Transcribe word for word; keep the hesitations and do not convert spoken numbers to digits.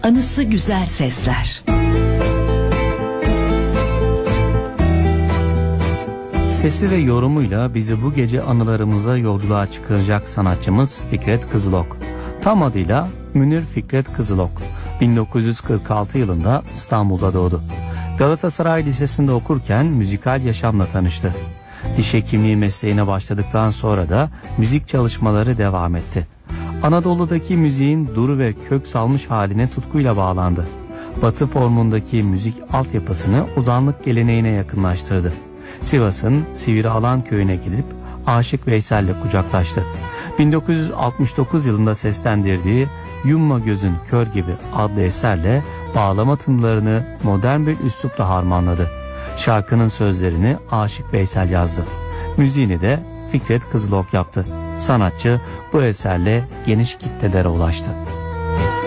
Anısı güzel sesler. Sesi ve yorumuyla bizi bu gece anılarımıza yolculuğa çıkaracak sanatçımız Fikret Kızılok. Tam adıyla Münir Fikret Kızılok. bin dokuz yüz kırk altı yılında İstanbul'da doğdu. Galatasaray Lisesi'nde okurken müzikal yaşamla tanıştı. Diş hekimliği mesleğine başladıktan sonra da müzik çalışmaları devam etti. Anadolu'daki müziğin duru ve kök salmış haline tutkuyla bağlandı. Batı formundaki müzik altyapısını ozanlık geleneğine yakınlaştırdı. Sivas'ın Sivrialan köyüne gidip Aşık Veysel'le kucaklaştı. bin dokuz yüz altmış dokuz yılında seslendirdiği Yumma Gözün Kör Gibi adlı eserle bağlama tınılarını modern bir üslupla harmanladı. Şarkının sözlerini Aşık Veysel yazdı. Müziğini de Fikret Kızılok yaptı. Sanatçı bu eserle geniş kitlelere ulaştı.